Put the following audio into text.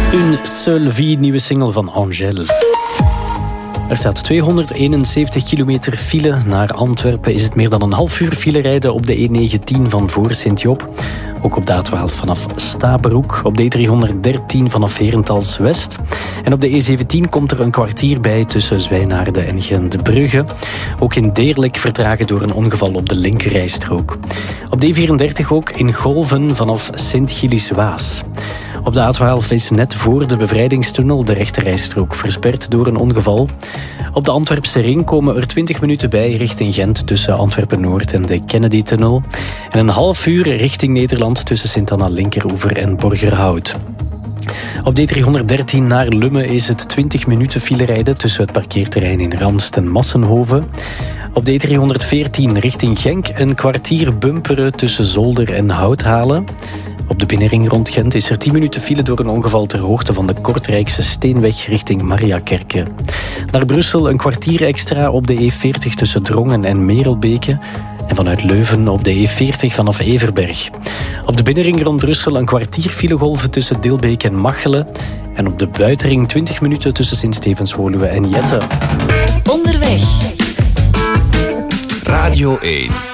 Une seule vie, nieuwe single van Angèle. Er staat 271 kilometer file. Naar Antwerpen is het meer dan een half uur file rijden op de E19 van voor Sint-Job. Ook op de A12 vanaf Stabroek, op de E313 vanaf Herentals West. En op de E17 komt er een kwartier bij tussen Zwijnaarden en Gentbrugge. Ook in Deerlijk vertragen door een ongeval op de linkerrijstrook. Op de E34 ook in Golven vanaf Sint-Gilles-Waas. Op de A12 is net voor de bevrijdingstunnel de rechterrijstrook versperd door een ongeval. Op de Antwerpse ring komen er 20 minuten bij richting Gent tussen Antwerpen-Noord en de Kennedy-tunnel. En een half uur richting Nederland tussen Sint-Anna-Linkeroever en Borgerhout. Op de E313 naar Lummen is het 20 minuten file rijden tussen het parkeerterrein in Ranst en Massenhoven. Op de E314 richting Genk een kwartier bumperen tussen Zolder en Houthalen. Op de binnenring rond Gent is er 10 minuten file door een ongeval ter hoogte van de Kortrijkse Steenweg richting Mariakerke. Naar Brussel een kwartier extra op de E40 tussen Drongen en Merelbeke. En vanuit Leuven op de E40 vanaf Everberg. Op de binnenring rond Brussel een kwartier filegolven tussen Dilbeek en Machelen. En op de buitenring 20 minuten tussen Sint-Stevens-Woluwe en Jette. Onderweg. Radio 1.